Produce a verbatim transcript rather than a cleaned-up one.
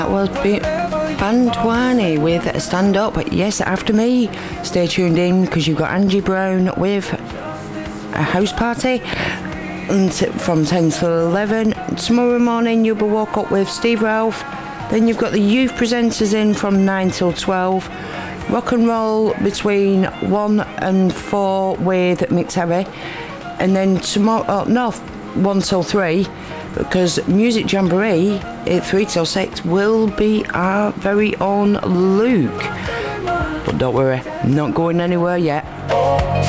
That was Bandwani with Stand Up. Yes, after me. Stay tuned in because you've got Angie Brown with a house party. And from ten till eleven. Tomorrow morning you'll be woke up with Steve Ralph. Then you've got the youth presenters in from nine till twelve. Rock and roll between one and four with Mick Terry. And then tomorrow, oh, no, one till three. Because Music Jamboree at three till six will be our very own Luke. But don't worry, not going anywhere yet.